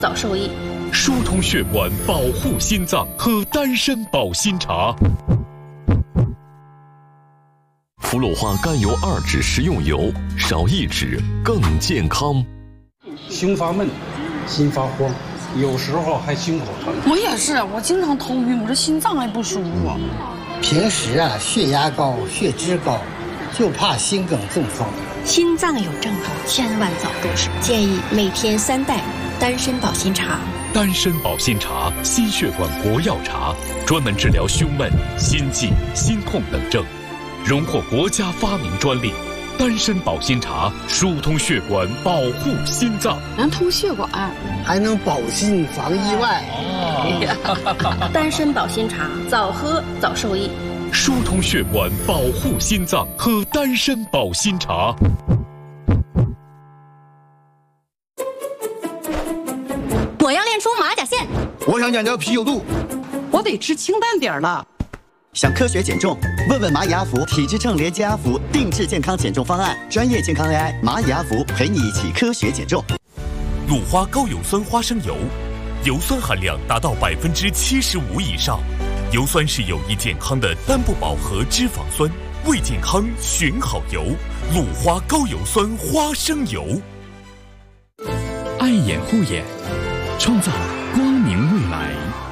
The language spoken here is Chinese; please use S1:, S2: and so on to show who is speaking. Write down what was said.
S1: 早受益。
S2: 疏通血管，保护心脏，喝丹参保心茶。
S3: 福禄花甘油2酯食用油，少1酯更健康。
S4: 胸发闷，心发慌，有时候还心口疼。
S5: 我也是，我经常头晕，我这心脏还不舒服。
S6: 平时血压高、血脂高，就怕心梗中风。
S7: 心脏有症状，千万早重视。建议每天3袋丹参保心茶。
S2: 丹参保心茶，心血管国药茶，专门治疗胸闷、心悸、心痛等症，荣获国家发明专利。丹参保心茶疏通血管，保护心脏，
S5: 能通血管，
S6: 还能保心防意外。
S1: 丹参保心茶，早喝早受益。
S2: 疏通血管，保护心脏，喝丹参保心茶。
S8: 我要练出马甲线，
S9: 我想减掉啤酒肚，
S5: 我得吃清淡点了。
S10: 想科学减重？问问蚂蚁阿福体质秤连接阿福定制健康减重方案，专业健康 AI 蚂蚁阿福陪你一起科学减重。
S2: 鲁花高油酸花生油，油酸含量达到75%以上，油酸是有益健康的单不饱和脂肪酸，为健康选好油。鲁花高油酸花生油。
S11: 爱眼护眼，创造光明未来。